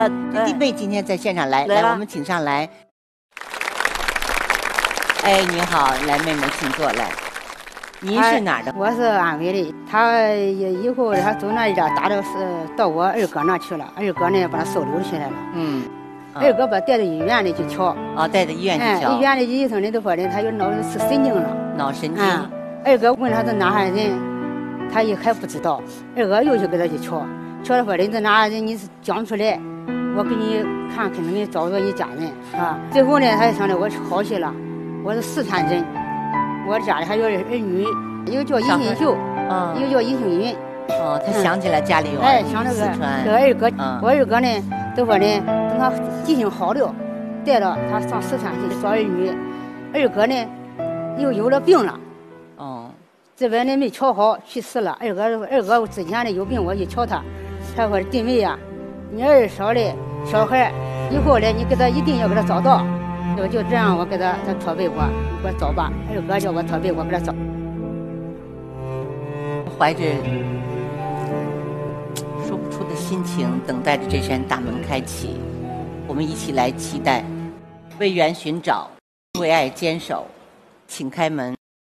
弟妹今天在现场来， 来我们请上来。哎，你好，来，妹妹，请坐来。您是哪儿的？ 我是安徽的。他以后他走那一点打到到我二哥那去了，二哥呢把他收留起来了。二哥把带到医院里去瞧。带到医院去瞧。医院的医生人都说的，他有脑是神经了。脑神经。二哥问他是哪哈人，他也还不知道。二哥又去给他去瞧，瞧了说的，你是哪人，你是讲出来，我给你看，肯定给你找着你家人啊。最后呢，他就想着我好些了，我是四川人，我家里还有儿女，一个叫尹新秀，一个叫尹星云。 他想起来家里有想这个四川。 这二哥，我二哥呢，都说呢，等他记性好了，带着他上四川去找儿女。二哥呢，又有了病了。这边呢没瞧好，去世了。二哥之前呢有病，我去瞧他，他说弟妹呀，你二嫂的小孩，以后呢你给他一定要给他找到。就这样，我给他托背我，给我找吧。二哥叫我托背，我给他找。 怀着说不出的心情，等待着这扇大门开启。我们一起来期待，为缘寻找，为爱坚守，请开门。